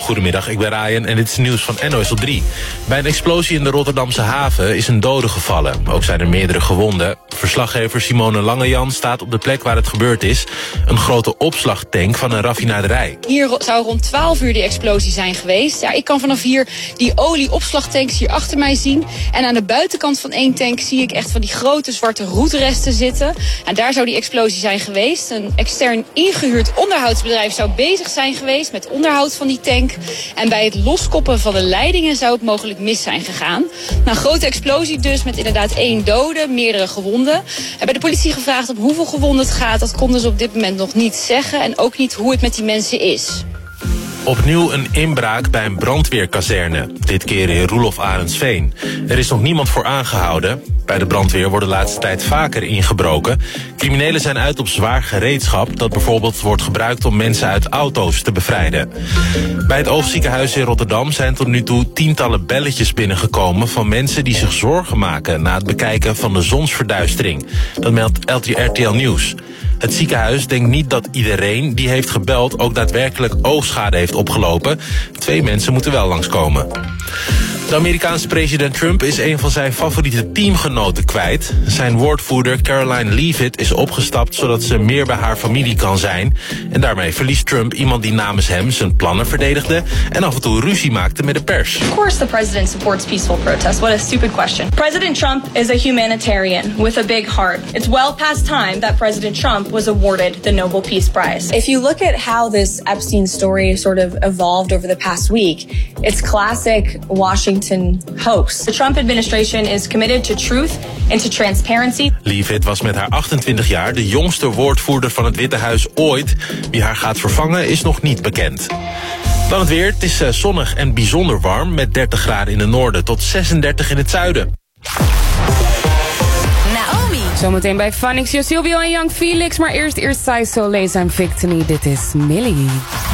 Goedemiddag, ik ben Ryan en dit is nieuws van NOS op 3. Bij een explosie in de Rotterdamse haven is een dode gevallen. Ook zijn er meerdere gewonden. Verslaggever Simone Langejan staat op de plek waar het gebeurd is. Een grote opslagtank van een raffinaderij. Hier zou rond 12 uur die explosie zijn geweest. Ja, ik kan vanaf hier die olieopslagtanks hier achter mij zien. En aan de buitenkant van één tank zie ik echt van die grote zwarte roetresten zitten. En daar zou die explosie zijn geweest. Een extern ingehuurd onderhoudsbedrijf zou bezig zijn geweest met onderhoud van die tank. En bij het loskoppen van de leidingen zou het mogelijk mis zijn gegaan. Nou, een grote explosie dus met inderdaad 1 dode, meerdere gewonden. We hebben de politie gevraagd om hoeveel gewonden het gaat. Dat konden ze op dit moment nog niet zeggen. En ook niet hoe het met die mensen is. Opnieuw een inbraak bij een brandweerkazerne. Dit keer in Roelof Arendsveen. Er is nog niemand voor aangehouden. Bij de brandweer wordt de laatste tijd vaker ingebroken. Criminelen zijn uit op zwaar gereedschap dat bijvoorbeeld wordt gebruikt om mensen uit auto's te bevrijden. Bij het Oogziekenhuis in Rotterdam zijn tot nu toe tientallen belletjes binnengekomen van mensen die zich zorgen maken na het bekijken van de zonsverduistering. Dat meldt RTL Nieuws. Het ziekenhuis denkt niet dat iedereen die heeft gebeld ook daadwerkelijk oogschade heeft opgelopen. 2 mensen moeten wel langskomen. De Amerikaanse president Trump is een van zijn favoriete teamgenoten kwijt. Zijn woordvoerder Caroline Leavitt is opgestapt zodat ze meer bij haar familie kan zijn. En daarmee verliest Trump iemand die namens hem zijn plannen verdedigde en af en toe ruzie maakte met de pers. Of course the president supports peaceful protest. What a stupid question. President Trump is a humanitarian with a big heart. It's well past time that President Trump was awarded the Nobel Peace Prize. If you look at how this Epstein story sort of evolved over the past week, it's classic Washington hoax. The Trump administration is committed to truth and to transparency. Leavitt was met haar 28 jaar de jongste woordvoerder van het Witte Huis ooit. Wie haar gaat vervangen is nog niet bekend. Dan het weer. Het is zonnig en bijzonder warm met 30 graden in het noorden tot 36 in het zuiden. Naomi. Zometeen bij Phonics, Silvio en Young Felix. Maar eerst Sai Soleil en Victory. Dit is Millie.